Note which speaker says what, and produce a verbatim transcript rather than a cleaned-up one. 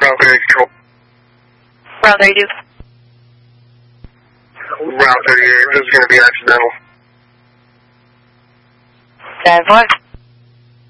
Speaker 1: Route thirty-eight control.
Speaker 2: Route thirty-two.
Speaker 1: Route thirty-eight, this is going to be accidental.
Speaker 2: Seven four.